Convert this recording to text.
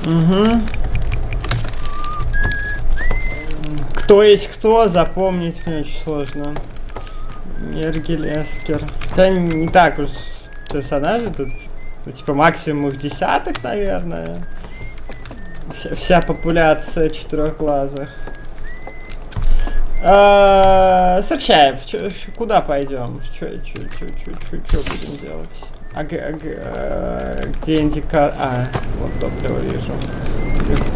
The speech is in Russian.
Угу. Кто есть кто, запомнить мне очень сложно. Мергель, Эскер. Это не так уж персонажи тут. Ну, типа максимум их десяток, наверное. Вся популяция четырехглазых. Сарчаев, куда пойдем? Что будем делать? Где индикатор? Вот топливо вижу.